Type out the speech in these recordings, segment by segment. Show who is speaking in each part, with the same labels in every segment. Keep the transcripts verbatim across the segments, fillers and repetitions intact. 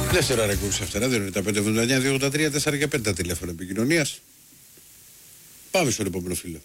Speaker 1: Δεύτερο ώρα εκπομπή Αυτερά, δεν είναι τα πέντε εβδομήντα εννιά δύο ογδόντα τρία τέσσερα και πέντε τα τηλέφωνα επικοινωνίας. Πάμε στον επόμενο φίλο.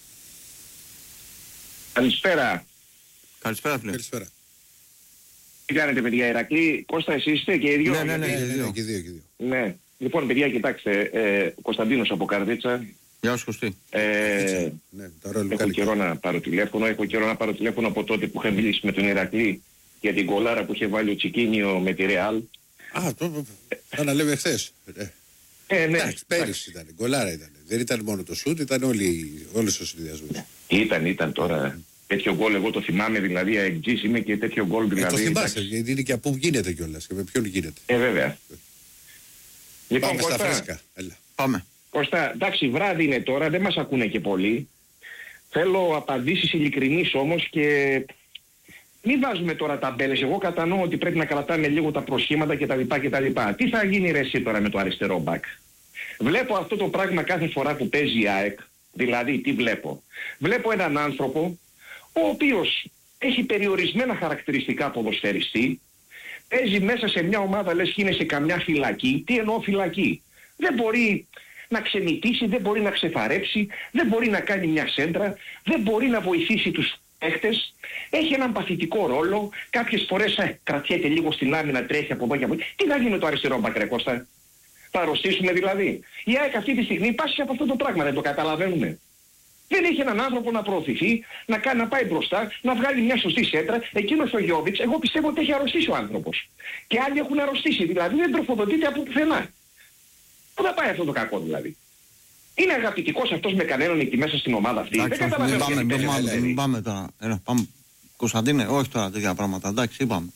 Speaker 2: Καλησπέρα.
Speaker 3: Καλησπέρα φίλε.
Speaker 1: Καλησπέρα.
Speaker 2: Τι κάνετε παιδιά, Ηρακλή? Κώστα, εσείς είστε και οι δύο?
Speaker 3: Ναι, ναι, ναι,
Speaker 1: Ναι,
Speaker 3: και
Speaker 1: ναι,
Speaker 3: δύο.
Speaker 1: ναι, και δύο, και δύο.
Speaker 2: Ναι. Λοιπόν παιδιά, κοιτάξτε, ε, Κωνσταντίνος από Καρδίτσα.
Speaker 3: Γεια σου Κωστή.
Speaker 2: Ε,
Speaker 1: Ναι, τα ρόλου
Speaker 2: έχω καιρό να πάρω τηλέφωνο, έχω καιρό να πάρω τηλέφωνο από τότε που είχα μιλήσει με τον Ηρακλή για την κολάρα που είχε βάλει ο Τσικίνιο με τη Ρεάλ.
Speaker 1: Α, το θα να λέμε χθες.
Speaker 2: Ε, ναι.
Speaker 1: Εντάξει, πέρυσι ήταν, γκολάρα ήταν. Δεν ήταν μόνο το σούτ, ήταν όλοι, όλος ο συνδυασμός.
Speaker 2: Ήταν, ήταν τώρα. Τέτοιο γκολ εγώ το θυμάμαι, δηλαδή αεκτζής είμαι και τέτοιο γκολ
Speaker 1: Ε,
Speaker 2: δηλαδή.
Speaker 1: το θυμάσαι,
Speaker 2: εντάξει.
Speaker 1: γιατί είναι και από πού γίνεται κιόλας και με ποιον γίνεται.
Speaker 2: Ε, βέβαια. Λοιπόν,
Speaker 1: Πάμε στα
Speaker 2: Κώστα,
Speaker 1: φρέσκα. Έλα.
Speaker 3: Πάμε.
Speaker 2: Κώστα, εντάξει, βράδυ είναι τώρα, δεν μας ακούνε και πολύ. Θέλω απαντήσεις ειλικρινείς όμως και μην βάζουμε τώρα ταμπέλες. Εγώ κατανοώ ότι πρέπει να κρατάμε λίγο τα προσχήματα κτλ. κτλ. Τι θα γίνει ρε εσύ τώρα με το αριστερό μπακ? Βλέπω αυτό το πράγμα κάθε φορά που παίζει η ΑΕΚ. Δηλαδή, τι βλέπω? Βλέπω έναν άνθρωπο ο οποίος έχει περιορισμένα χαρακτηριστικά ποδοσφαιριστή, παίζει μέσα σε μια ομάδα λες και είναι σε καμιά φυλακή. Τι εννοώ φυλακή? Δεν μπορεί να ξενιτήσει, δεν μπορεί να ξεφαρέψει, δεν μπορεί να κάνει μια σέντρα, δεν μπορεί να βοηθήσει τους παίχτες, έχει έναν παθητικό ρόλο, κάποιες φορές ε, κρατιέται λίγο στην άμυνα, τρέχει από εδώ και από εκεί. Τι θα γίνει με το αριστερό μπακ ρε Κώστα? Θα αρρωστήσουμε δηλαδή? Η ΑΕΚ αυτή τη στιγμή πάσχει από αυτό το πράγμα, δεν το καταλαβαίνουμε. Δεν έχει έναν άνθρωπο να προωθηθεί, να, κάνει, να πάει μπροστά, να βγάλει μια σωστή σέντρα. Εκείνος ο Γιώβιτς, εγώ πιστεύω ότι έχει αρρωστήσει ο άνθρωπος. Και άλλοι έχουν αρρωστήσει, δηλαδή δεν τροφοδοτείται από πουθενά. Πού θα πάει αυτό το κακό δηλαδή? Είναι αγαπητικός αυτός με κανέναν εκεί μέσα στην ομάδα αυτή?
Speaker 3: Εντάξει,
Speaker 2: δεν καταλαβαίνω.
Speaker 3: μην πάμε,
Speaker 2: γιατί
Speaker 3: μην
Speaker 2: παίζει,
Speaker 3: πάμε,
Speaker 2: δηλαδή.
Speaker 3: μην πάμε τώρα. Έλα, πάμε. Κωνσταντίνε, όχι τώρα τέτοια πράγματα. Εντάξει, είπαμε.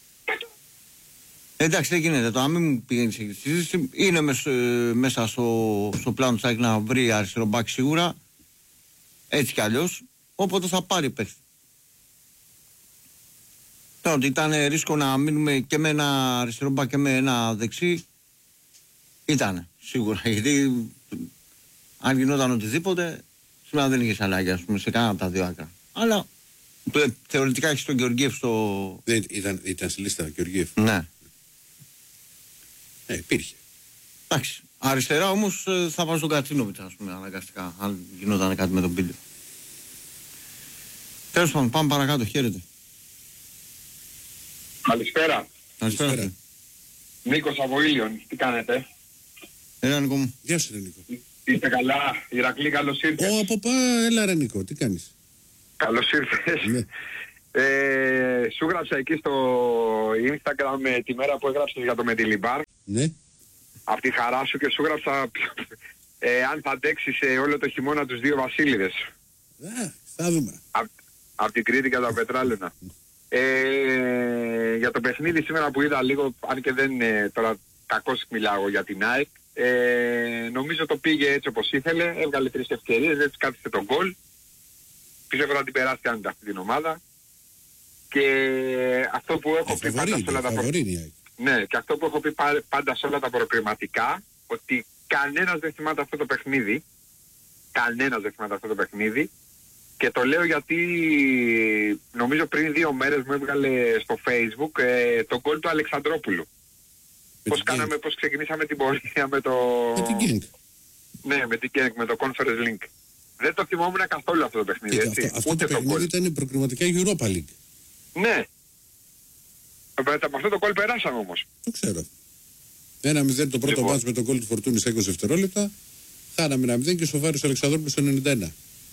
Speaker 3: Εντάξει, δεν γίνεται τώρα, μην μου πηγαίνει σε συζήτηση. Είναι μες, ε, μέσα στο, στο πλάνο του Σάκη να βρει αριστερό μπακ σίγουρα. Έτσι κι αλλιώς. Όποτε θα πάρει παίχτη. Τώρα ότι ήταν ρίσκο να μείνουμε και με ένα αριστερό μπακ και με ένα δεξί. Ήτανε, σίγουρα. Γιατί αν γινόταν οτιδήποτε, σήμερα δεν είχες ανάγκη, ας πούμε, σε κανένα από τα δύο άκρα. Αλλά ε, θεωρητικά έχεις τον Γεωργίευ στο.
Speaker 1: Δεν ήταν, ήταν στη λίστα ο Γεωργίευ.
Speaker 3: Ναι.
Speaker 1: Ε, υπήρχε.
Speaker 3: Εντάξει. Αριστερά όμως ε, θα βάζω τον Κατσίνοβιτς, ας πούμε, αναγκαστικά. Αν γινόταν κάτι με τον Πίλιο. Τέλος πάντων, πάμε παρακάτω. Χαίρετε.
Speaker 4: Καλησπέρα.
Speaker 3: Καλησπέρα.
Speaker 1: Καλησπέρα.
Speaker 4: Νίκος από Ήλιον. Τι κάνετε?
Speaker 3: Έλα, Νικό μου.
Speaker 1: Γεια σου, ρε Νίκο.
Speaker 4: Είστε καλά? Ηρακλή, καλώς ήρθες.
Speaker 1: Ω, από πά, έλα ρε Νίκο, τι κάνεις?
Speaker 4: Καλώς ήρθες.
Speaker 1: Ναι.
Speaker 4: Ε, σου γράψα εκεί στο Instagram ε, τη μέρα που έγραψες για το Μεντιλιμπάρ.
Speaker 1: Ναι.
Speaker 4: Από τη χαρά σου, και σου γράψα ε, αν θα αντέξεις ε, όλο το χειμώνα τους δύο βασίλειδες.
Speaker 1: Α, θα δούμε.
Speaker 4: Από απ την Κρήτη και τα Πετράλαινα. Ε, για το παιχνίδι σήμερα που είδα λίγο, αν και δεν είναι τώρα κακώς μιλάω για την ΑΕΚ, ε, νομίζω το πήγε έτσι όπως ήθελε, έβγαλε τρεις ευκαιρίες, έτσι κάθισε τον γκολ. Πιστεύω να την περάσει άνετα αυτή την ομάδα. Και αυτό που έχω
Speaker 1: Ε,
Speaker 4: πει
Speaker 1: φαβορί
Speaker 4: πάντα σε
Speaker 1: είναι,
Speaker 4: όλα τα προ...
Speaker 1: φαβορί είναι η ΑΕΚ.
Speaker 4: Ναι, και αυτό που έχω πει πα- πάντα σε όλα τα προκριματικά, ότι κανένας δεν θυμάται αυτό το παιχνίδι. Κανένας δεν θυμάται αυτό το παιχνίδι. Και το λέω γιατί νομίζω πριν δύο μέρες μου έβγαλε στο Facebook ε, το γκολ του Αλεξανδρόπουλου.
Speaker 1: Με
Speaker 4: Πώς
Speaker 1: την
Speaker 4: κάναμε,
Speaker 1: Genk.
Speaker 4: πώς ξεκινήσαμε την πορεία με το...
Speaker 1: Με την Genk.
Speaker 4: Ναι, με την Genk, με το Conference Link. Δεν το θυμόμουν καθόλου αυτό το παιχνίδι,
Speaker 1: Κοίτα,
Speaker 4: έτσι.
Speaker 1: αυτό, αυτό
Speaker 4: Ούτε
Speaker 1: το
Speaker 4: το
Speaker 1: παιχνίδι
Speaker 4: γκολ.
Speaker 1: ήταν προκριματικά Europa League.
Speaker 4: Ναι. Με αυτό το γκολ περάσαμε όμως.
Speaker 1: Το ξέρω. Ένα μηδέν το πρώτο
Speaker 4: Λοιπόν.
Speaker 1: μάτς με τον γκολ του Φορτούνη σε είκοσι δευτερόλεπτα. Χάναμε ένα μηδέν και σοβάρησε ο Αλεξανδρόπουλος στο ενενήντα ένα.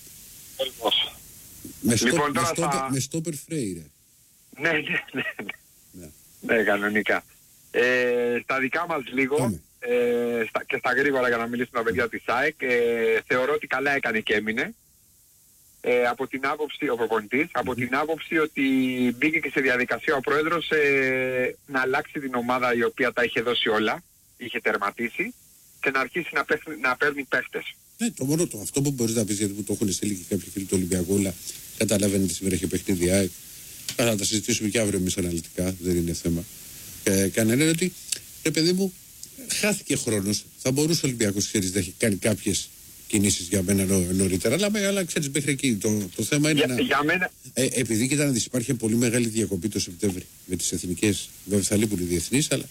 Speaker 1: Με,
Speaker 4: Λοιπόν,
Speaker 1: στόπ, με,
Speaker 4: τώρα
Speaker 1: στόπερ,
Speaker 4: θα-
Speaker 1: με στόπερ Φρέιρε.
Speaker 4: Ναι, ναι, ναι.
Speaker 1: Ναι.
Speaker 4: Ναι, κανονικά. Ε, στα δικά μας λίγο,
Speaker 1: Πάμε.
Speaker 4: ε, στα, και στα γρήγορα για να μιλήσουμε τα παιδιά της ΑΕΚ, ε, θεωρώ ότι καλά έκανε και έμεινε. Ε, από την άποψη, ο προπονητής, από την άποψη ότι μπήκε και σε διαδικασία ο πρόεδρος ε, να αλλάξει την ομάδα η οποία τα είχε δώσει όλα, είχε τερματίσει, και να αρχίσει να, παίχνει, να παίρνει παίχτες.
Speaker 1: Ναι, το μόνο το, αυτό που μπορείς να πεις, γιατί που το έχουν στείλει και κάποιοι φίλοι του Ολυμπιακού, όλα καταλαβαίνετε σήμερα έχει παιχνίδι ΑΕΚ. Θα τα συζητήσουμε και αύριο εμείς αναλυτικά, δεν είναι θέμα. Ε, κανένα είναι ότι, ρε παιδί μου, χάθηκε χρόνος. Θα μπορούσε ο Ολυμπιακός, ξέρεις, να έχει κάνει κάποιες κινήσεις για μένα νω, νωρίτερα, αλλά, αλλά ξέρεις, μέχρι εκεί. Το, το θέμα είναι
Speaker 4: Για,
Speaker 1: να.
Speaker 4: για μένα,
Speaker 1: Ε, επειδή κοίτα να δεις, υπάρχει πολύ μεγάλη διακοπή το Σεπτέμβρη με τις εθνικές. Βέβαια θα λείπουν οι διεθνείς, αλλά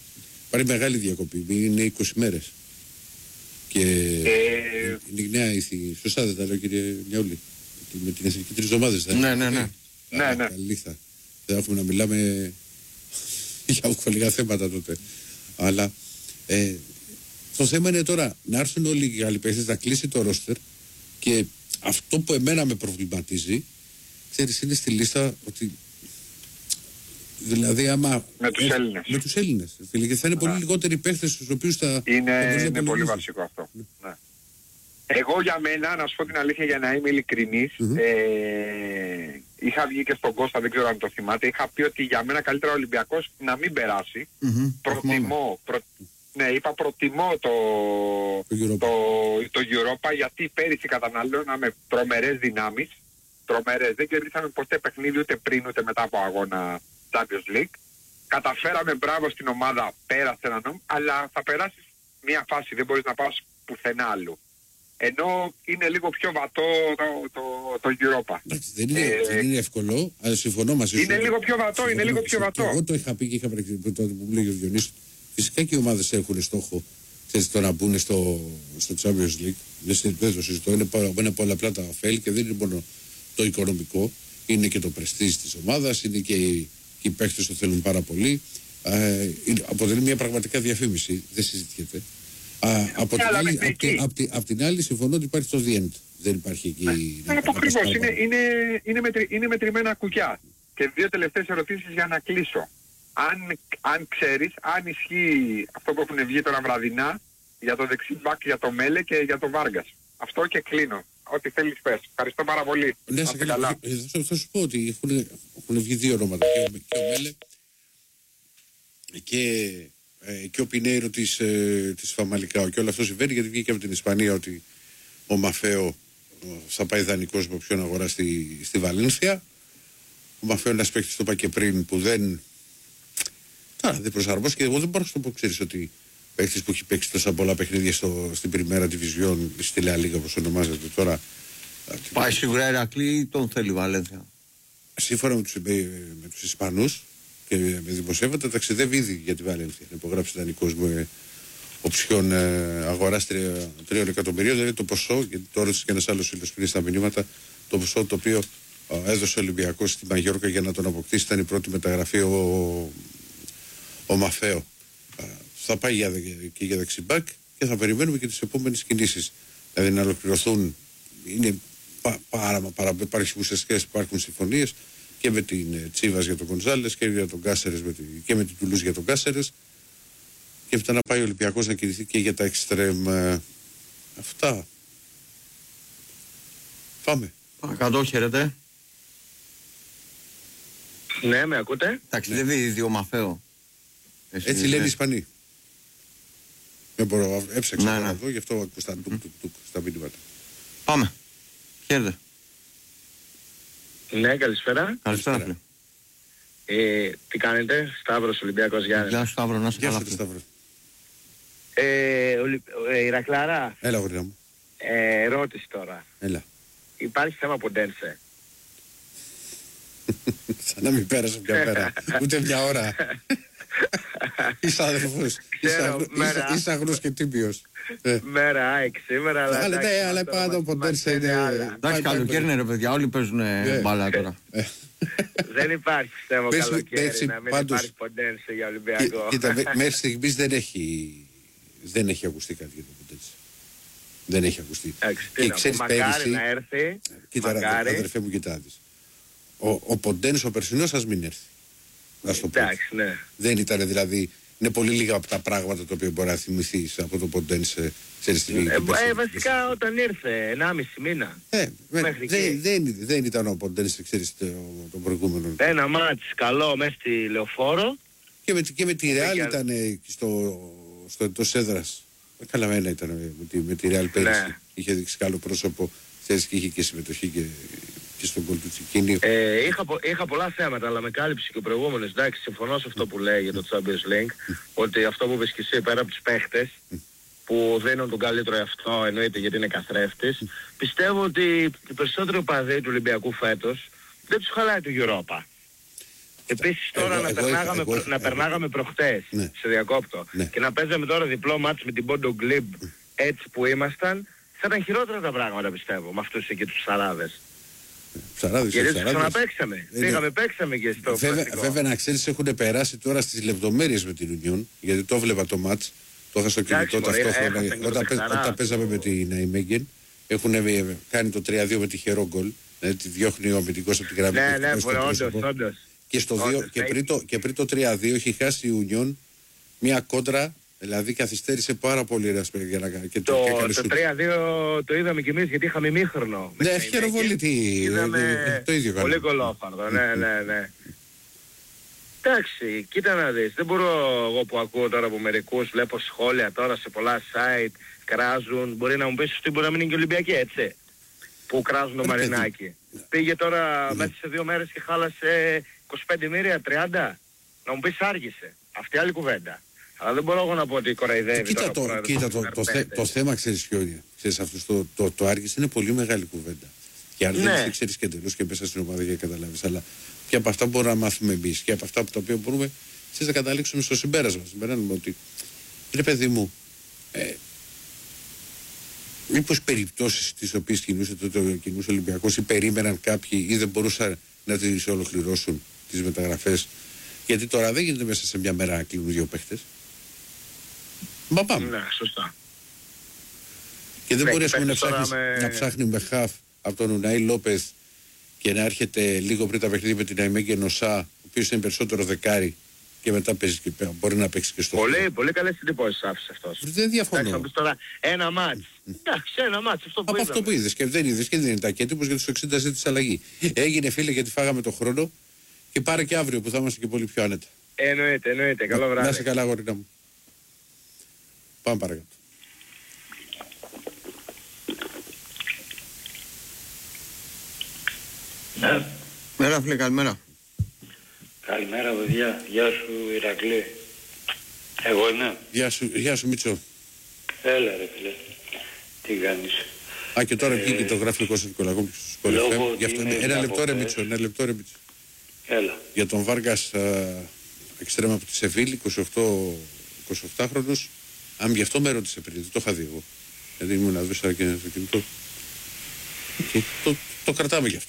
Speaker 1: Πάρει μεγάλη διακοπή, είναι είκοσι μέρες. Και
Speaker 4: Ε,
Speaker 1: είναι η νέα ηθή. Σωστά δεν τα λέω, κύριε Νιαούλη? Με την εθνική τρεις εβδομάδες θα
Speaker 3: Ναι, ναι, ναι.
Speaker 4: Ναι, ναι.
Speaker 1: Καλή θα. Δεν έχουμε να μιλάμε για λίγα θέματα τότε. Αλλά ε, το θέμα είναι τώρα να έρθουν όλοι οι άλλοι παίκτες, να κλείσει το ρόστερ, και αυτό που εμένα με προβληματίζει, ξέρεις, είναι στη λίστα ότι δηλαδή άμα...
Speaker 4: Με τους
Speaker 1: ε,
Speaker 4: Έλληνες.
Speaker 1: Με τους Έλληνες. Φίλε, και θα είναι πολύ λιγότεροι παίκτες στους οποίους θα...
Speaker 4: Είναι,
Speaker 1: θα μπορείς να
Speaker 4: είναι πολύ
Speaker 1: υπολογίσεις.
Speaker 4: βασικό αυτό. Ναι. Εγώ για μένα, να σου πω την αλήθεια, για να είμαι ειλικρινής,
Speaker 1: Mm-hmm.
Speaker 4: ε, είχα βγει και στον Κώστα, δεν ξέρω αν το θυμάται, είχα πει ότι για μένα καλύτερα ο Ολυμπιακός να μην περάσει.
Speaker 3: Mm-hmm.
Speaker 4: Προτιμώ, προ, ναι, είπα προτιμώ το,
Speaker 1: Το Europa.
Speaker 4: το, το Europa, γιατί πέρυσι καταναλώναμε τρομερές δυνάμεις, τρομερές, δεν κερδίσαμε ποτέ παιχνίδι ούτε πριν ούτε μετά από αγώνα Champions League. Καταφέραμε, μπράβο στην ομάδα, πέρασε έναν νόμο, αλλά θα περάσεις μια φάση, δεν μπορείς να πας πουθενά άλλου. Ενώ είναι λίγο πιο βατό το, το, το Europa.
Speaker 1: Εντάξει, δεν είναι,
Speaker 4: Ε,
Speaker 1: δεν είναι εύκολο, αλλά συμφωνώ μαζί σου.
Speaker 4: Είναι λίγο πιο βατό, είναι
Speaker 1: Συμφωνώ.
Speaker 4: λίγο πιο βατό.
Speaker 1: Και εγώ το είχα πει και είχα πρακτική τότε που μου λέγει ο Διονύσης. Φυσικά και οι ομάδες έχουν στόχο, ξέρεις, το να μπουν στο, στο Champions League. Δεν συ- δεν το συζητώ. Είναι, πάρα- είναι πολλαπλά τα ωφέλη και δεν είναι μόνο το οικονομικό. Είναι και το πρεστίζ της ομάδας, είναι και οι, και οι παίκτες το θέλουν πάρα πολύ. Ε, είναι, αποτελεί μια πραγματικά διαφήμιση, δεν συζητιέται. Α, από, την
Speaker 4: αλλά
Speaker 1: άλλη,
Speaker 4: μέχρι
Speaker 1: απ' τη-
Speaker 4: εκεί.
Speaker 1: απ' τη- απ' την άλλη συμφωνώ ότι υπάρχει το The End. Δεν υπάρχει εκεί. να-
Speaker 4: Ναι,
Speaker 1: να
Speaker 4: το
Speaker 1: πας
Speaker 4: ακριβώς. Είναι,
Speaker 1: παραπάνω.
Speaker 4: είναι, είναι, μετρη, είναι μετρημένα κουκιά. Και δύο τελευταίες ερωτήσεις για να κλείσω. Αν, αν ξέρεις, αν ισχύει αυτό που έχουν βγει τώρα βραδινά για το δεξί μπακ, για το Μέλε και για το Βάργας. Αυτό και κλείνω. Ό,τι θέλεις πες. Ευχαριστώ πάρα πολύ.
Speaker 1: Ναι,
Speaker 4: Να
Speaker 1: σε
Speaker 4: είστε
Speaker 1: καλά. Ε, Θα, θα σου πω ότι έχουν, έχουν βγει δύο ονόματα. Και ο, και ο Μέλε και, ε, και ο Πινέιρο της, ε, της Φαμαλικάου. Και όλο αυτό συμβαίνει γιατί βγήκε από την Ισπανία ότι ο Μαφέο ε, θα πάει δανεικός με όποιον αγορά στη, στη Βαλένθια. Ο Μαφέο είναι ένας παίκτης, το είπα και πριν, που δεν... Τώρα δεν προσαρμόστηκε. Εγώ δεν μπορώ να σου το πω, ξέρεις, ότι παίκτης που έχει παίξει τόσα πολλά παιχνίδια στο, στην Πριμέρα Division, στη Λεα Λίγα όπως ονομάζεται τώρα.
Speaker 3: Πάει σίγουρα Ηρακλή, τον θέλει η Βαλένθια.
Speaker 1: Σύμφωνα με τους, με, με τους Ισπανούς και με δημοσιεύματα, ταξιδεύει ήδη για τη Βαλένθια. Υπογράψει δανεικός με οψιόν ε, αγοράς τριών εκατομμυρίων. Δηλαδή το ποσό, γιατί το έρωτησε και ένας άλλος φίλος πριν στα μηνύματα, το ποσό το οποίο ε, έδωσε ο Ολυμπιακός στη Μαγιόρκα για να τον αποκτήσει, ήταν η πρώτη μεταγραφή ο, ο, ο Μαφέο. Ε, θα πάει για, και για δεξιμπάκ και θα περιμένουμε και τις επόμενες κινήσεις. Δηλαδή να ολοκληρωθούν. Είναι πα, πάρα, παρά, υπάρχουν ουσιαστικές, υπάρχουν συμφωνίες και με την ε, Τσίβας για τον Γκονζάλες και, για τον Κάσερες, με τη, και με την Τουλούς για τον Κάσερες, και μετά να πάει ο Ολυμπιακός να κινηθεί και για τα εξτρέμ. Ε, αυτά. Πάμε.
Speaker 3: Παρακαλώ, χαίρετε.
Speaker 5: Ναι, με ακούτε?
Speaker 3: Ταξιδεύει ήδη ο Μαφέο. Εσύ,
Speaker 1: Έτσι λένε οι
Speaker 3: ναι.
Speaker 1: Ισπανοί. Δεν μπορώ, έψαξα
Speaker 3: Ναι,
Speaker 1: να
Speaker 3: ναι.
Speaker 1: δω, γι' αυτό ακούσα τουκ τουκ τουκ στα μήνυματα.
Speaker 3: Πάμε. Χαίρετε.
Speaker 5: Ναι, καλησπέρα.
Speaker 3: Καλησπέρα,
Speaker 1: Καλησπέρα.
Speaker 3: φίλε.
Speaker 5: Ε, τι κάνετε, Σταύρος Ολυμπιακός Γιάννης.
Speaker 3: Γεια σου, Σταύρο, να είσαι
Speaker 1: Γεια
Speaker 3: καλά.
Speaker 1: σου,
Speaker 3: φίλε.
Speaker 1: Σταύρο.
Speaker 5: Ε, Ολυ... ε, Ηρακλάρα,
Speaker 1: Έλα, γορίνα μου.
Speaker 5: ε, ερώτηση τώρα.
Speaker 1: Έλα.
Speaker 5: Υπάρχει θέμα Ποντένσε?
Speaker 1: Σαν να μην πέρασε μια μέρα. Ούτε μια ώρα. Είσαι αδερφός.
Speaker 5: Ξέρω, μέρα.
Speaker 1: Είσαι αγνός και τίμιος. Ε.
Speaker 5: Μέρα ΑΕΚ σήμερα, αλλά
Speaker 1: Αλλά
Speaker 5: εντάξει,
Speaker 1: ναι, αλλά
Speaker 5: αυτό
Speaker 1: πάντα ο
Speaker 5: μας-
Speaker 1: Ποντένσε
Speaker 5: μας
Speaker 1: είναι...
Speaker 5: άλλα.
Speaker 3: Εντάξει,
Speaker 1: πάει-
Speaker 3: καλοκαίρι είναι ρε παιδιά, όλοι παίζουν
Speaker 1: Ναι.
Speaker 3: μπάλα τώρα.
Speaker 1: Ε.
Speaker 5: Δεν υπάρχει πιστεύω
Speaker 1: Πες μου,
Speaker 5: καλοκαίρι
Speaker 1: έτσι,
Speaker 5: να μην
Speaker 1: πάντως-
Speaker 5: υπάρχει Ποντένσε για
Speaker 1: Κοί-
Speaker 5: Ολυμπιακό.
Speaker 1: Κοίτα, μέ- μέχρι στιγμής δεν έχει, δεν έχει ακουστεί κάτι για το Ποντένσε. Δεν έχει ακουστεί.
Speaker 5: Εντάξει, τι
Speaker 1: Και
Speaker 5: να πω,
Speaker 1: ξέρεις
Speaker 5: μακάρι
Speaker 1: πέρυσι...
Speaker 5: να έρθει,
Speaker 1: Κοίτα, ρε,
Speaker 5: μακάρι.
Speaker 1: αδερφέ μου, κοιτάδεις. Ο, ο Ποντένσε ο περσινός ας μην έρθει. Ας το πω.
Speaker 5: Εντάξει, ναι.
Speaker 1: Δεν ήταν δηλαδή... Είναι πολύ λίγα από τα πράγματα τα οποία μπορεί να θυμηθείς από το Ποντένσε. Ξέρεις τι
Speaker 5: Ε,
Speaker 1: την
Speaker 5: ε,
Speaker 1: περσινή.
Speaker 5: βασικά όταν ήρθε, ενάμιση μήνα.
Speaker 1: Ε, με-
Speaker 5: μέχρι
Speaker 1: δεν,
Speaker 5: εκεί.
Speaker 1: δεν, δεν ήταν ο Ποντένσε, ξέρεις, το, το προηγούμενο.
Speaker 5: Ένα μάτς καλό μέσα στη Λεωφόρο.
Speaker 1: Και με, και με τη Real
Speaker 5: για-
Speaker 1: ήταν ε, στο, στο εντός έδρας. Καλά, ένα ήταν με τη, με τη Real πέρυσι.
Speaker 5: Ναι.
Speaker 1: Είχε δείξει καλό πρόσωπο, ξέρεις, και είχε και συμμετοχή και, και στον κόλ του Τσικίνιο.
Speaker 5: Ε, είχα, πο- είχα πολλά θέματα, αλλά με κάλυψε και ο προηγούμενος. Εντάξει, συμφωνώ σε αυτό που λέει για το Champions League, ότι αυτό που είπες και εσύ πέρα από τους παίχτες, που δίνουν τον καλύτερο εαυτό, εννοείται γιατί είναι καθρέφτης, πιστεύω ότι οι περισσότεροι οπαδοί του Ολυμπιακού φέτος δεν τους χαλάει το Europa. Επίσης τώρα
Speaker 1: εγώ-
Speaker 5: να,
Speaker 1: εγώ-
Speaker 5: περνάγαμε,
Speaker 1: εγώ-
Speaker 5: προ- να
Speaker 1: εγώ-
Speaker 5: περνάγαμε προχτές,
Speaker 1: Ναι.
Speaker 5: σε διακόπτω,
Speaker 1: Ναι.
Speaker 5: και να παίζαμε τώρα διπλό μάτς με την Πόντο Γκλιμπ έτσι που ήμασταν, θα ήταν χειρότερα τα πράγματα πιστεύω, με αυτούς εκεί τους ψαράδες.
Speaker 1: Ψαράδες,
Speaker 5: Γιατί τους
Speaker 1: ψαράδες.
Speaker 5: ξαναπαίξαμε.
Speaker 1: Είναι-
Speaker 5: Πήγαμε, παίξαμε και στο
Speaker 1: Βέβαια,
Speaker 5: πρακτικό.
Speaker 1: βέβαια να ξέρεις έχουν περάσει τώρα στις λεπτομέρειες με την Union, γιατί το βλέπα το μάτς, το είχα στο
Speaker 5: Εντάξει,
Speaker 1: κινητό
Speaker 5: μωρέ,
Speaker 1: ταυτόχρονα.
Speaker 5: έχασαν και
Speaker 1: Όταν,
Speaker 5: το
Speaker 1: παί-
Speaker 5: Πεχταρά,
Speaker 1: όταν παίζαμε
Speaker 5: το-
Speaker 1: με την Ναϊμέγγεν, έχουν ε, κάνει το τρία δύο με τυχερό γκολ. Δηλαδή τη διώχνει ο αμυντικός από την γραμμή.
Speaker 5: Ναι,
Speaker 1: και
Speaker 5: ναι,
Speaker 1: χτυπάει στο
Speaker 5: όντως,
Speaker 1: πρόσωπο.
Speaker 5: όντως.
Speaker 1: Και, στο
Speaker 5: Όντως,
Speaker 1: δύο, και,
Speaker 5: ναι.
Speaker 1: πριν το, και πριν το τρία δύο έχει χάσει η Union μια κόντρα, δηλαδή καθυστέρησε πάρα πολύ ένα παίκτη για να κάνει. Και
Speaker 5: Το,
Speaker 1: και έκανε
Speaker 5: το
Speaker 1: σουτ.
Speaker 5: τρία δύο το είδαμε κι εμείς γιατί είχαμε ημίχρονο. με
Speaker 1: Ναι,
Speaker 5: την
Speaker 1: έχει χειροβολητή.
Speaker 5: Είδαμε
Speaker 1: Το ίδιο
Speaker 5: πολύ
Speaker 1: κάναμε.
Speaker 5: κολόφαρδο, ναι, ναι, ναι. Εντάξει, κοίτα να δεις, δεν μπορώ εγώ που ακούω τώρα από μερικούς, βλέπω σχόλια τώρα σε πολλά site, κράζουν, μπορεί να μου πεις ότι μπορεί να μην είναι και Ολυμπιακή, έτσι, που κράζουν το
Speaker 1: Ρε παιδί.
Speaker 5: Μαρινάκι. Πήγε τώρα
Speaker 1: Ναι.
Speaker 5: μέσα σε δύο μέρες και χάλασε είκοσι πέντε μοίρια, τριάντα, να μου πεις άργησε, αυτή άλλη κουβέντα. Αλλά δεν μπορώ εγώ να πω ότι κοροϊδεύει.
Speaker 1: Κοίτα,
Speaker 5: τώρα
Speaker 1: το,
Speaker 5: ο πρόεδρος
Speaker 1: κοίτα
Speaker 5: του
Speaker 1: το, το, θε-
Speaker 5: Φερπέντε.
Speaker 1: το θέμα ξέρεις ποιο είναι. Ξέρεις, αυτός το, το, το άργησε είναι πολύ μεγάλη κουβέντα. Και αν
Speaker 5: Ναι.
Speaker 1: δεν ξέρεις και εντελώς και μέσα στην ομάδα για να καταλάβεις. Αλλά και από αυτά που μπορούμε να μάθουμε εμείς και από αυτά από τα οποία μπορούμε ξέρεις, να καταλήξουμε στο συμπέρασμα. Συμπεράνουμε ότι ρε παιδί μου, ε, μήπως περιπτώσεις τις οποίες κινούσε το, το κινούσε ο Ολυμπιακός ή περίμεναν κάποιοι ή δεν μπορούσαν να τις ολοκληρώσουν τις μεταγραφές. Γιατί τώρα δεν γίνεται μέσα σε μια μέρα να κλείνουν δύο παίχτες. Μα πάμε.
Speaker 5: Ναι, σωστά.
Speaker 1: Και δεν
Speaker 5: Ναι,
Speaker 1: μπορεί
Speaker 5: και
Speaker 1: ας πούμε, να,
Speaker 5: παίρνεις τώρα
Speaker 1: ψάχνεις,
Speaker 5: με-
Speaker 1: να ψάχνει με χαφ από τον Ουνάι Λόπεθ και να έρχεται λίγο πριν τα παιχνίδια με την Αϊμέγγεν Νοσά, ο οποίος είναι περισσότερο δεκάρι και μετά παίζει και, πέ- μπορεί να παίξει και στο
Speaker 5: Πολύ, πολύ καλές εντυπώσεις άφησε αυτός.
Speaker 1: Δεν
Speaker 5: Εντάξει,
Speaker 1: διαφωνώ.
Speaker 5: θα πεις τώρα ένα μάτς. Εντάξει, ένα μάτς, αυτό που
Speaker 1: Από αυτό
Speaker 5: είδαμε.
Speaker 1: που είδες και δεν είδες και δεν είναι τα έτοιμος γιατί στο εξήντα ζήτησε αλλαγή. Έγινε φίλε γιατί φάγαμε το χρόνο και πάρε και αύριο που θα είμαστε και πολύ πιο άνετα.
Speaker 5: Εννοείται, εννοείται. Καλό
Speaker 1: Να
Speaker 5: βράδυ.
Speaker 1: είσαι καλά γορίνα μου. Πάμε παρακάτω.
Speaker 6: Ναι.
Speaker 3: Μέρα φίλε, καλημέρα.
Speaker 6: Καλημέρα παιδιά, γεια σου Ηρακλή. Εγώ είμαι.
Speaker 1: Γεια σου, γεια σου Μίτσο.
Speaker 6: Έλα ρε φίλε. Τι κάνεις.
Speaker 1: Α, και τώρα
Speaker 6: Ε,
Speaker 1: βγήκε το γράφει Κώστα Νικολακόπουλος στο
Speaker 6: λόγω
Speaker 1: Σκορ εφ εμ.
Speaker 6: ότι
Speaker 1: Γι' αυτό
Speaker 6: είναι
Speaker 1: ένα λεπτό ρε
Speaker 6: διακοπές.
Speaker 1: Μίτσο, ένα λεπτό ρε Μίτσο.
Speaker 6: Έλα.
Speaker 1: Για τον Βάργας εξτρέμα από τη Σεβίλη, είκοσι οκτώ εικοσιοκτάχρονος. Αν γι' αυτό με ρώτησε πριν, δεν το είχα δει εγώ. Γιατί ήμουν να δει και στο κινητό. Και το, το κρατάμε γι' αυτό.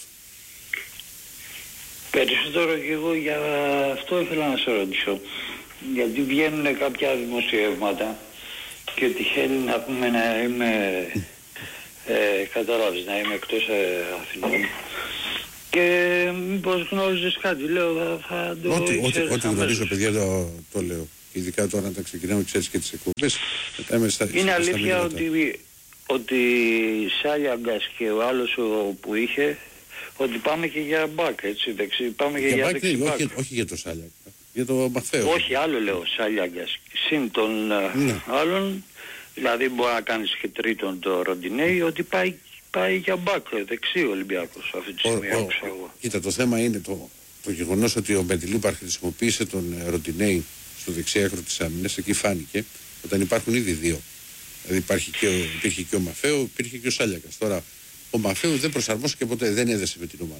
Speaker 6: Περισσότερο και εγώ για αυτό ήθελα να σε ρωτήσω. Γιατί βγαίνουν κάποια δημοσιεύματα και τυχαίνει να πούμε να είμαι, ε, κατάλαβες, να είμαι εκτός ε, Αθηνών. Και μήπως γνώριζες κάτι, λέω, θα, θα το
Speaker 1: Ό,τι, ό,τι,
Speaker 6: ήξερες
Speaker 1: ό,τι γνωρίζω,
Speaker 6: αμέσως.
Speaker 1: παιδιά, το, το λέω. Ειδικά τώρα να τα ξεκινάμε, ξέρεις και τις εκπομπές. Μετά είμαι στα-
Speaker 6: Είναι
Speaker 1: στα
Speaker 6: αλήθεια
Speaker 1: μηνύματα.
Speaker 6: ότι, ότι Σάλιαγκας και ο άλλος ο, που είχε, ότι πάμε και για μπακ, έτσι, δεξί, πάμε και για,
Speaker 1: Για μπακ,
Speaker 6: δεξί
Speaker 1: ναι,
Speaker 6: μπακ.
Speaker 1: όχι, όχι για το Σάλια. Για το Μαθαίο.
Speaker 6: Όχι, άλλο λέω, Σάλιαγκας. Συν των ε,
Speaker 1: Ναι.
Speaker 6: άλλων, δηλαδή μπορεί να κάνεις και τρίτον το Ροντινέι, ότι πάει, πάει για μπακ, ε, δεξί ο Ολυμπιακός αυτή τη
Speaker 1: Ο-
Speaker 6: στιγμή,
Speaker 1: ο-
Speaker 6: άκουσα εγώ.
Speaker 1: Κοίτα, το θέμα είναι το, το γεγονός ότι ο Μπεντιλίπαρ χρησιμοποίησε τον ε, Ροντινέι στο δεξί άκρο της άμυνας, εκεί φάνηκε, όταν υπάρχουν ήδη δύο. Δηλαδή υπάρχει και ο, υπήρχε και ο Μαφέο, υπήρχε και ο Σάλιακας. Τώρα, ο Μαφέο δεν προσαρμόστηκε ποτέ, δεν έδεσε με την ομάδα.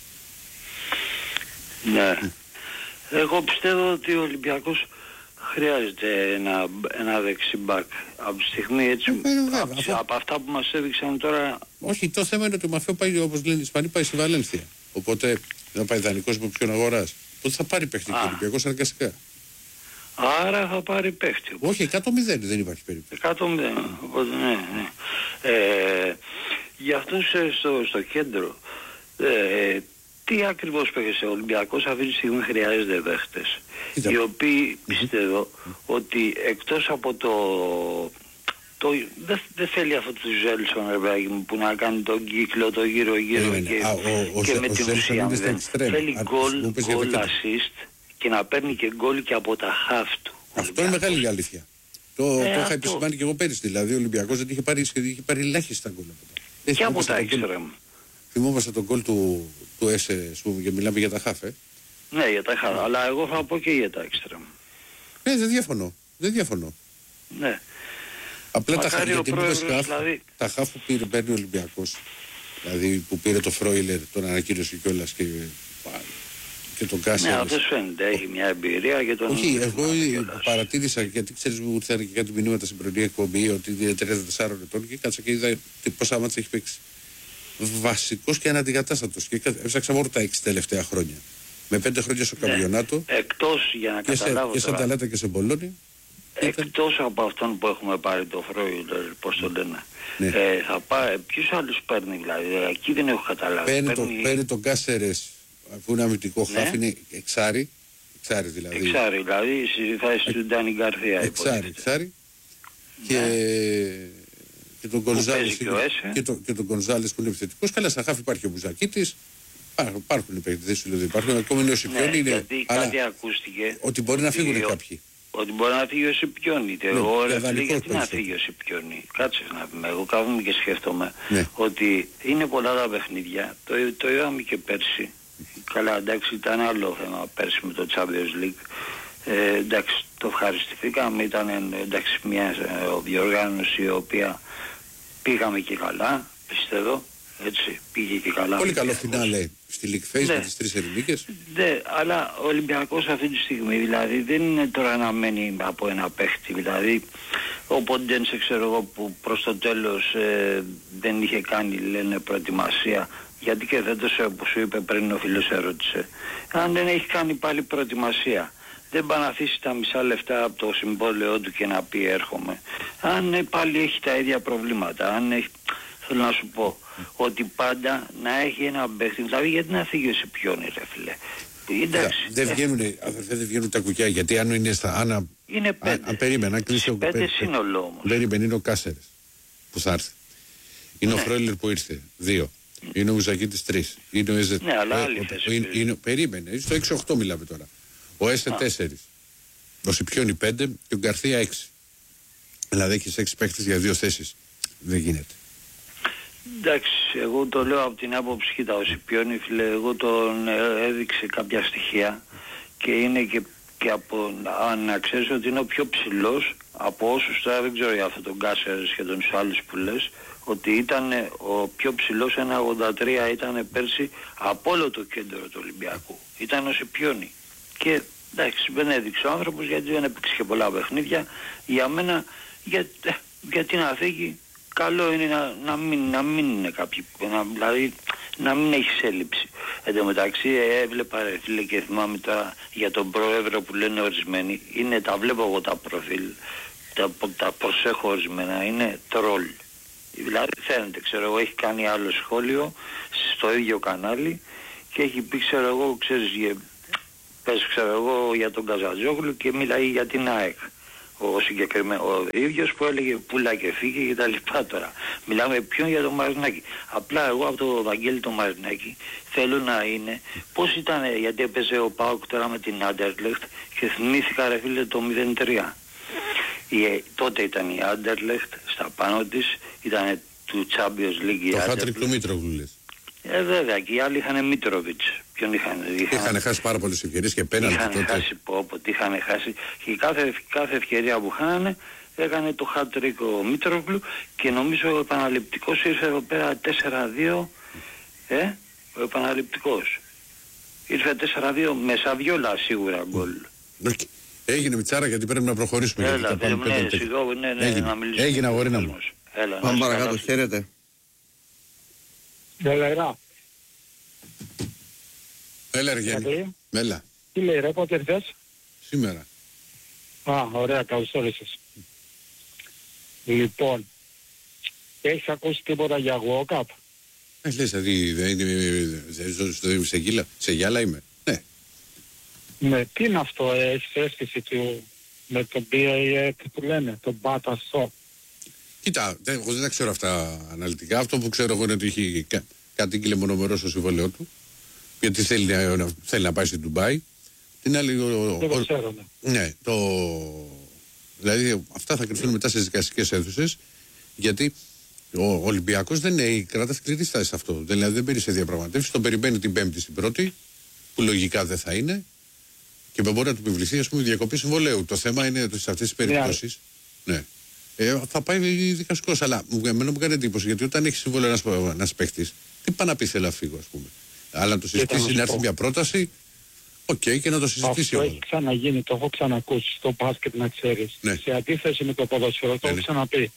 Speaker 6: Ναι. Εγώ πιστεύω ότι ο Ολυμπιακός χρειάζεται ένα, ένα δεξί μπακ. Από τη στιγμή έτσι,
Speaker 1: Ε, βέβαια,
Speaker 6: από,
Speaker 1: αφού-
Speaker 6: από αυτά που μας έδειξαν τώρα,
Speaker 1: Όχι, το θέμα είναι ότι ο Μαφέο πάει, όπως λένε οι Ισπανοί, πάει στη Βαλένθια. Οπότε δεν πάει δανεικός από ποιον αγοράς. Οπότε θα πάρει παίχτη και ο
Speaker 6: Α.
Speaker 1: Ολυμπιακός αναγκαστικά.
Speaker 6: άρα θα πάρει παίχτη.
Speaker 1: Όχι, εκατό μηδέν δεν υπάρχει περίπτωση.
Speaker 6: εκατό μηδέν. Οπότε ναι, ναι. Ε, για αυτούς ε, στο, στο κέντρο, ε, τι ακριβώς παίχεσαι ο Ολυμπιακός αυτή τη στιγμή χρειάζεται παίχτες.
Speaker 1: Κοίτα.
Speaker 6: Οι οποίοι πιστεύω ότι εκτός από το... το δεν δε θέλει αυτό του Ζέλσον ρε παιδάκι μου που να κάνει τον κύκλο το γύρω γύρω
Speaker 1: Περίμενε.
Speaker 6: και,
Speaker 1: Α, ο- ο
Speaker 6: και
Speaker 1: Ζε-
Speaker 6: με
Speaker 1: ο
Speaker 6: την
Speaker 1: Ζέλσον
Speaker 6: ουσία
Speaker 1: είναι στα
Speaker 6: δεν.
Speaker 1: εξτρέμ.
Speaker 6: Θέλει
Speaker 1: Α,
Speaker 6: γκολ,
Speaker 1: μου πες για
Speaker 6: γκολ
Speaker 1: δεκαετία.
Speaker 6: assist και να παίρνει και γκολ και από τα χαφ του.
Speaker 1: Αυτό είναι μεγάλη η αλήθεια. Το,
Speaker 6: Ε,
Speaker 1: το είχα
Speaker 6: αυτό.
Speaker 1: επισημάνει και εγώ πέρυσι. Δηλαδή ο Ολυμπιακός δεν είχε πάρει, είχε πάρει ελάχιστα γκολ από τα. Δεν
Speaker 6: Και από
Speaker 1: θυμόμαστε
Speaker 6: τα
Speaker 1: τον γκολ-
Speaker 6: εξτρέμ.
Speaker 1: Θυμόμαστε τον γκολ του, του ΕΣΕ, ας πούμε, και μιλάμε για τα χάφε.
Speaker 6: Ναι, για τα χαφ, αλλά εγώ θα πω και για τα εξτρέμ.
Speaker 1: Ναι, δεν διαφωνώ. Δεν διαφωνώ.
Speaker 6: Ναι.
Speaker 1: Απλά τα
Speaker 6: Μακάρι
Speaker 1: χάφ,
Speaker 6: ο
Speaker 1: γιατί μου είπες
Speaker 6: πρόεδρος,
Speaker 1: χάφ,
Speaker 6: δηλαδή.
Speaker 1: τα χάφ που πήρε, παίρνει ο Ολυμπιακός. Δηλαδή που πήρε το Φρόιλερ, τον ανακοίνωσε κιόλας και. και τον Κάσερ.
Speaker 6: Ναι, αυτός φαίνεται, έχει μια εμπειρία και τον...
Speaker 1: Όχι, εγώ παρατήρησα, γιατί ξέρεις μου ήρθαν και κάτι μηνύματα στην πρωινή εκπομπή ότι είναι τριάντα τεσσάρων ετών και κάτσα και είδα πόσα μάτσα έχει παίξει. Βασικός και αναντικατάστατος. Και έψαξα μόνο τα έξι τελευταία χρόνια. Με πέντε χρόνια στο καμπιονάτο.
Speaker 6: Ναι. Εκτός, για να καταλάβω
Speaker 1: και σε Αταλάντα και σε Μπολόνι.
Speaker 6: Εκτός από αυτόν που έχουμε πάρει το Φρόιλερ, πώς το λένε.
Speaker 1: Ναι.
Speaker 6: Ε, θα πάει, ποιους άλλους παίρνει δηλαδή, εκεί δεν έχω καταλάβει.
Speaker 1: Παίρνει,
Speaker 6: παίρνει...
Speaker 1: Το, παίρνει τον Κάσερες, που είναι αμυντικό
Speaker 6: ναι.
Speaker 1: χάφι, είναι εξάρι. Εξάρι δηλαδή.
Speaker 6: Εξάρι, δηλαδή θα στην Ντάνι Γκαρθία.
Speaker 1: Εξάρι, εξάρι. Ναι. Και... και τον Γκονζάλες και, και, το, και τον Γκονζάλες που είναι επιθετικός. Καλά, στα χάφη υπάρχει ο Μπουζακίτης. Υπάρχουν, υπάρχουν οι παίκτες, δεν σου λέω δεν υπάρχουν. Ακόμα είναι ο Σιπιόν.
Speaker 6: Ναι,
Speaker 1: είναι,
Speaker 6: γιατί
Speaker 1: αλλά
Speaker 6: κάτι ακούστηκε.
Speaker 1: Ότι μπορεί να φύγουν ο... κάποιοι.
Speaker 6: Ότι μπορεί να φύγει ο Σιπιόνι. Ναι, εγώ ρε φίλε, γιατί να φύγει ο Σιπιόνι. Κάτσε να πούμε. Εγώ κάθομαι και σκέφτομαι ναι. ότι είναι πολλά τα παιχνίδια. Το, το είδαμε και πέρσι. Καλά, εντάξει, ήταν άλλο θέμα πέρσι με το Champions League. Ε, εντάξει, το ευχαριστηθήκαμε. Ήταν εντάξει μια ε, διοργάνωση η οποία πήγαμε και καλά, πιστεύω. Έτσι, πήγε και καλά.
Speaker 1: Πολύ καλό φινάλε στη League Phase ναι. με τις τρεις ελληνικές.
Speaker 6: Ναι, αλλά ο Ολυμπιακός αυτή τη στιγμή δηλαδή δεν είναι τώρα να μένει από ένα παίχτη. Δηλαδή ο Ποντένσε ξέρω εγώ που προς το τέλος ε, δεν είχε κάνει λένε προετοιμασία. Γιατί και δεν το σε που σου είπε πριν ο φίλος ερώτησε. Αν δεν έχει κάνει πάλι προετοιμασία. Δεν πάει να αφήσει τα μισά λεφτά από το συμβόλαιό του και να πει έρχομαι. Αν πάλι έχει τα ίδια προβλήματα. Αν έχει... Θέλω να σου πω ότι πάντα να έχει ένα παίχτη. Δηλαδή γιατί να φύγει ο Σιπιόνι ρε φίλε. Εντάξει.
Speaker 1: Δεν βγαίνουν, αδερφέ, δεν βγαίνουν τα κουκιά γιατί αν είναι στα Άννα.
Speaker 6: Είναι πέντε.
Speaker 1: Αν περίμενα, κλείσει ο
Speaker 6: πέντε σύνολο όμως.
Speaker 1: Περίμενε, είναι ο Κάσερες που θα έρθει. Είναι ναι. ο Φρόιλερ που ήρθε. Δύο. Είναι ο Μουζακίτης τρεις. Είναι ο Έζε.
Speaker 6: Ναι, αλλά άλλη θέση.
Speaker 1: Περίμενε, στο έξι οκτώ μιλάμε τώρα. Ο Έσε τέσσερις. Ο Σιπιόνι πέντε και ο Γκαρθία έξι. Δηλαδή έχεις έξι παίχτες για δύο θέσεις. Δεν γίνεται.
Speaker 6: Εντάξει, εγώ το λέω από την άποψη, κοίτα, ο Σιπιόνι, φίλε, εγώ τον έδειξε κάποια στοιχεία και είναι και, και από, αν ξέρεις ότι είναι ο πιο ψηλός από όσους, τώρα δεν ξέρω για αυτόν τον Κάσερες και τους άλλους που λες, ότι ήταν ο πιο ψηλός, ένα ογδόντα τρία ήταν πέρσι από όλο το κέντρο του Ολυμπιακού. Ήταν ο Σιπιόνι. Και εντάξει, δεν έδειξε ο άνθρωπος γιατί δεν έπαιξε και πολλά παιχνίδια. Για μένα, για, γιατί να φύγει. Καλό είναι να, να, μην, να μην είναι κάποιοι, να, δηλαδή να μην έχεις έλλειψη. Εν τω μεταξύ έβλεπα ρε φίλε και θυμάμαι τώρα για τον πρόεδρο που λένε ορισμένοι, είναι, τα βλέπω εγώ τα προφίλ, τα, τα προσέχω ορισμένα, είναι τρόλ. Δηλαδή φαίνεται, ξέρω εγώ, έχει κάνει άλλο σχόλιο στο ίδιο κανάλι και έχει πει, ξέρω εγώ, ξέρεις, πες, ξέρω εγώ, για τον Καζατζόγλου και μιλάει για την ΑΕΚ. Ο συγκεκριμένο, ο ίδιος που έλεγε πουλά και φύγε και τα λοιπά τώρα. Μιλάμε ποιον για τον Μαρινάκη. Απλά εγώ από το Βαγγέλη τον Μαρινάκη θέλω να είναι πώς ήταν, γιατί έπαιζε ο ΠΑΟΚ τώρα με την Άντερλεχτ και θυμήθηκα ρε φίλε το μηδέν τρία. Η, τότε ήταν η Άντερλεχτ, στα πάνω της ήταν του Champions League.
Speaker 1: Το χάτρικ του Μήτρογλου λες.
Speaker 6: Ε, βέβαια, και οι άλλοι είχαν Μίτροβιτς. Ποιον είχαν, είχαν,
Speaker 1: είχαν χάσει πάρα πολλές ευκαιρίες και πέναλτι
Speaker 6: είχαν
Speaker 1: τότε.
Speaker 6: Χάσει, πω, πω, είχαν χάσει. Και κάθε, κάθε ευκαιρία που είχαν έκανε το hat-trick ο Μίτρογλου και νομίζω ο επαναληπτικός ήρθε εδώ πέρα τέσσερα δύο. Ε, ο επαναληπτικός. Ήρθε τέσσερα δύο με Σαβιόλα σίγουρα γκολ.
Speaker 1: Okay. Έγινε Μιτσάρα γιατί πρέπει να προχωρήσουμε.
Speaker 6: Έλα, γιατί ναι, ναι, σιγά, ναι, ναι,
Speaker 1: έγινε,
Speaker 6: να μιλήσουμε.
Speaker 1: Έγινε αγόρι να μου.
Speaker 3: Πάμε παρακάτω, χαίρετε.
Speaker 7: Έλα,
Speaker 1: Έλα, Εργένη. Έλα.
Speaker 7: Τι λέει, ρε, πότε ήρθες?
Speaker 1: Σήμερα.
Speaker 7: Α, ωραία, καλώς όρισες. Λοιπόν, έχεις ακούσει τίποτα για walk-up?
Speaker 1: Ε, λες, δηλαδή, δεν είναι σε γύλα, σε γυάλα είμαι. Ναι.
Speaker 7: Ναι, τι είναι αυτό, ε, έχεις αίσθηση του, με τον μπι έι ε, τι του λένε, τον Bata Shop?
Speaker 1: Κοίτα, δεν, εγώ δεν τα ξέρω αυτά αναλυτικά. Αυτό που ξέρω εγώ είναι ότι έχει κα, κάτι κυλεμονομερό στο συμβόλαιό του. Γιατί θέλει να, να, θέλει να πάει στην Ντουμπάι. Την άλλη.
Speaker 7: Δεν το ξέρω, ναι.
Speaker 1: Ναι, το. Δηλαδή αυτά θα κρυφθούν μετά στις δικαστικές αίθουσες. Γιατί ο Ολυμπιακός δεν έχει κράτα σκληρή στάση σε αυτό. Δηλαδή δεν μπαίνει σε διαπραγματεύσεις. Τον περιμένει την Πέμπτη στην πρώτη, που λογικά δεν θα είναι. Και μπορεί να του επιβληθεί, ας πούμε, διακοπή συμβολέου. Το θέμα είναι ότι σε αυτές τις περιπτώσεις. Ναι. ναι. Ε, θα πάει δικαστικός. Αλλά εμένα μου κάνει εντύπωση γιατί όταν έχει συμβόλαιο ένας παίχτης, τι πάει να πει, θέλω να φύγω, ας πούμε. Αλλά να το συζητήσει, να έρθει μια πρόταση, Οκ, okay, και να το συζητήσει
Speaker 7: αυτό
Speaker 1: όλα.
Speaker 7: έχει ξαναγίνει, το έχω ξανακούσει στο μπάσκετ, να ξέρεις.
Speaker 1: Ναι.
Speaker 7: Σε αντίθεση με το ποδόσφαιρο, το
Speaker 1: ναι,
Speaker 7: έχω ξαναπεί.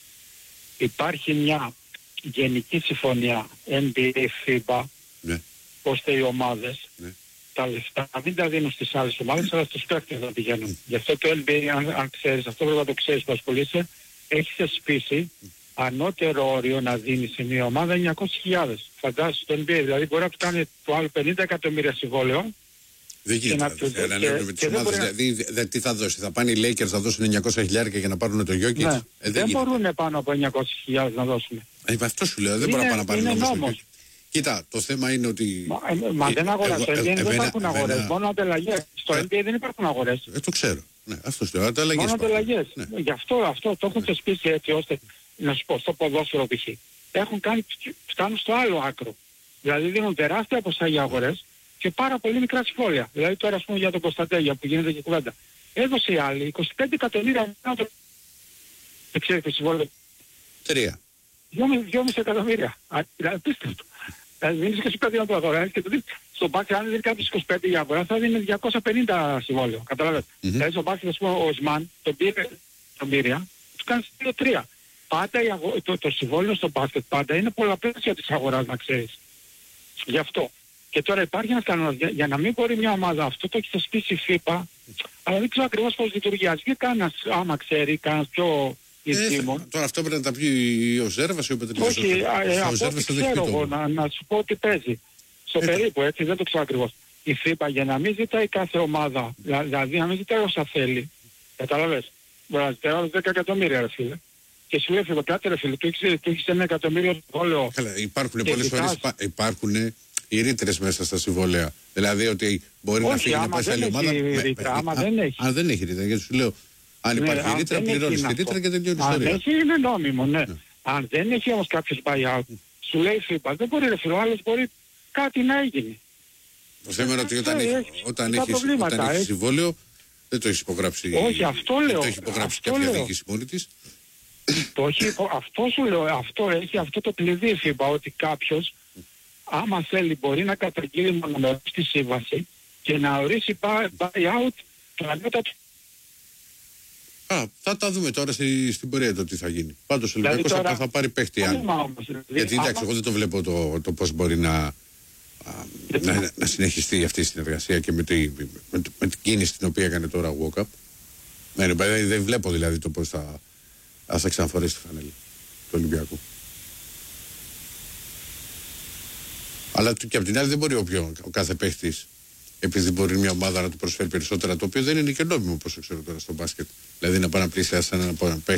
Speaker 7: Υπάρχει μια γενική συμφωνία N B A FIFA,
Speaker 1: ναι.
Speaker 7: ώστε οι ομάδες
Speaker 1: Ναι.
Speaker 7: τα λεφτά μην τα δίνουν στις άλλες ομάδες, αλλά στους παίκτες να πηγαίνουν. Mm. Γι' αυτό το N B A, αν, αν ξέρεις, αυτό πρέπει να το ξέρεις που ασχολείσαι, έχει θεσπίσει ανώτερο όριο να δίνει σε μια ομάδα εννιακόσιες χιλιάδες. Φαντάζεσαι το N B A, δηλαδή μπορεί να του κάνει το άλλο πενήντα εκατομμύρια συμβόλαιο.
Speaker 1: Δεν γίνεται. Να λέμε με τις ομάδες, δηλαδή δε, τι θα δώσει, θα πάνε οι Lakers να δώσουν εννιακόσια χιλιάδες για να πάρουν το Jokic.
Speaker 7: Ναι.
Speaker 1: Ε, δεν
Speaker 7: δεν
Speaker 1: γίνεται.
Speaker 7: μπορούν πάνω από εννιακόσιες χιλιάδες να δώσουν.
Speaker 1: Ε, αυτό σου λέω, δεν
Speaker 7: Είναι-
Speaker 1: μπορούν να πάνε να
Speaker 7: είναι
Speaker 1: πάρουν
Speaker 7: νόμος.
Speaker 1: Κοίτα, το θέμα είναι ότι.
Speaker 7: Μα, ε, μα
Speaker 1: ε,
Speaker 7: δεν αγοράζουν.
Speaker 1: εγώ-
Speaker 7: Στο N B A
Speaker 1: ε,
Speaker 7: δεν
Speaker 1: εμένα-
Speaker 7: υπάρχουν αγορές,
Speaker 1: εμένα-
Speaker 7: μόνο ανταλλαγές. Στο
Speaker 1: Ε,
Speaker 7: N B A δεν υπάρχουν αγορές.
Speaker 1: Ε, το ξέρω. Ναι, αυτό σου λέω. Ανταλλαγές
Speaker 7: Μόνο
Speaker 1: υπάρχουν.
Speaker 7: ανταλλαγές.
Speaker 1: Ναι.
Speaker 7: Γι' αυτό, αυτό το έχουν θεσπίσει έτσι ώστε, να σου πω, στο ποδόσφαιρο π.χ. Έχουν κάνει, φτάνουν στο άλλο άκρο. Δηλαδή δίνουν τεράστια ποσά για αγορές και πάρα πολύ μικρά συμβόλαια. Δηλαδή τώρα ας πούμε για τον Κωνσταντέλια που γίνεται και κουβέντα. Έδωσε η άλλη είκοσι πέντε εκατομμύρια να το... Δεν ξέρεις το συμβόλαιο.
Speaker 1: Τρία.
Speaker 7: δυόμισι εκατομμύρια. Α, δηλαδή απίστευτο. Δηλαδή δίνεις είκοσι πέντε να το αγοράσεις και το δίνεις. Στον μπάσκετ αν δίνει κάποιος είκοσι πέντε για αγορά θα δίνει διακόσια πενήντα συμβόλαιο. Καταλαβαίνετε.
Speaker 1: Μμμ.
Speaker 7: Δηλαδή στον μπάσκετ ας πούμε ο Οσμάν τον πήρε εκατομμύρια, τους κάνει δύο τρία. Πάντα η αγο... το, το συμβόλαιο στο μπάσκετ πάντα είναι πολλαπλάσια της αγοράς να ξέρεις. Γι' αυτό. Και τώρα υπάρχει ένας κανόνας για, για να μην μπορεί μια ομάδα, αυτό το έχει θεσπίσει η FIFA, αλλά δεν ξέρω ακριβώς πώς λειτουργεί. Ας βγει κανένας, άμα ξέρει, κανένας πιο
Speaker 1: Ε,
Speaker 7: ειδήμων.
Speaker 1: τώρα αυτό πρέπει να τα πει ο Ζέρβας ή ο Πετρίδης.
Speaker 7: Όχι, α, ε,
Speaker 1: Ο
Speaker 7: από
Speaker 1: Ζέρβας
Speaker 7: ό,τι
Speaker 1: θα δεχτεί
Speaker 7: ξέρω
Speaker 1: το.
Speaker 7: εγώ, να, να σου πω ότι παίζει. Στο
Speaker 1: Ε,
Speaker 7: περίπου, έτσι, δεν το ξέρω ακριβώς. Η FIFA για να μην ζητάει κάθε ομάδα, δηλα- δηλαδή να μην ζητάει όσα θέλει, καταλαβες, μπορεί να ζητάει άλλους δέκα εκατομμύρια ρε φίλε. Και σου λέει φίλε, κάτι ρε φίλε, του έχεις, του έχεις ένα εκατομμύριο συμβόλαιο.
Speaker 1: Καλά, υπάρχουν
Speaker 7: Και
Speaker 1: πολλές
Speaker 7: ζητάς-
Speaker 1: φορές υπά- υπάρχουν οι ρήτρες μέσα στα συμβόλαια. Δηλαδή ότι μπορεί να
Speaker 7: Όχι,
Speaker 1: φύγει να
Speaker 7: άμα
Speaker 1: πάει σε
Speaker 7: δεν
Speaker 1: άλλη ομάδα.
Speaker 7: έχει
Speaker 1: με-
Speaker 7: ρήτρα,
Speaker 1: με-
Speaker 7: άμα
Speaker 1: α-
Speaker 7: δεν έχει.
Speaker 1: Αν δεν έχει ρήτρα, γιατί σου λέω, αν
Speaker 7: Ναι,
Speaker 1: υπάρχει
Speaker 7: αν
Speaker 1: ρήτρα,
Speaker 7: δεν έχει,
Speaker 1: πληρώνεις
Speaker 7: είναι
Speaker 1: τη
Speaker 7: αυτό.
Speaker 1: ρήτρα και τελειώνει η
Speaker 7: Αν
Speaker 1: ιστορία.
Speaker 7: έχει είναι νόμιμο, ναι. Αν δεν έχει όμως κάποιος buyout, σου λέει η FIFA, δεν μπορεί ρε φίλε, ο άλλος μπορεί κάτι να έγινε.
Speaker 1: Το θέμα είναι ότι όταν
Speaker 7: Ε,
Speaker 1: έχει-
Speaker 7: έχεις
Speaker 1: όταν
Speaker 7: τα
Speaker 1: έχεις
Speaker 7: προβλήματα,
Speaker 1: όταν έχεις
Speaker 7: ε.
Speaker 1: συμβόλαιο, δεν το έχεις υπογράψει.
Speaker 7: Όχι, αυτό λέω.
Speaker 1: Δεν το έχει υπογράψει
Speaker 7: Αυτό
Speaker 1: κάποια
Speaker 7: λέω.
Speaker 1: διοίκηση μόνη της.
Speaker 7: Το έχει, υπο- αυτό σου λέω, αυτό έχει αυτό το κλειδί η FIFA, ότι κάποιος άμα θέλει μπορεί να καταγγείλει μονομερώς τη σύμβαση και να ορίσει buy- buyout το ανώτατο.
Speaker 1: Α, θα τα δούμε τώρα στη, στην πορεία το τι θα γίνει. Πάντως ο
Speaker 7: Δηλαδή
Speaker 1: Ολυμπιακός θα,
Speaker 7: τώρα-
Speaker 1: θα πάρει παίχτη. αν-
Speaker 7: Άμα όμως, δηλαδή,
Speaker 1: Γιατί εντάξει,
Speaker 7: άμα-
Speaker 1: εγώ δεν το βλέπω το, το πώς μπορεί να, α, να, να συνεχιστεί αυτή η συνεργασία και με, τη, με, το- με την κίνηση την οποία έκανε τώρα ο Walkup. Ναι, δεν, δεν βλέπω δηλαδή το πώς θα, θα, θα ξαναφορέσει τη φανέλη του Ολυμπιακού. Αλλά του- και απ' την άλλη δεν μπορεί ο, πιο, ο κάθε παίχτης, επειδή μπορεί μια ομάδα να του προσφέρει περισσότερα, το οποίο δεν είναι και νόμιμο, όπως ξέρω τώρα στο μπάσκετ. Δηλαδή να πάει να πλησιάσει έναν παίχτη